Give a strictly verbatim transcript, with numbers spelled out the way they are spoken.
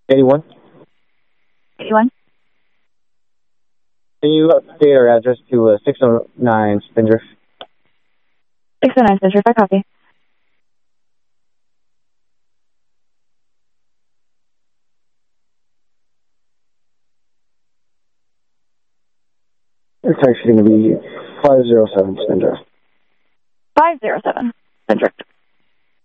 eighty-one. eighty-one. Can you update our address to uh, six oh nine Spindrift? six oh nine Spindrift, I copy. It's actually going to be five oh seven Spindrift. five oh seven Spindrift.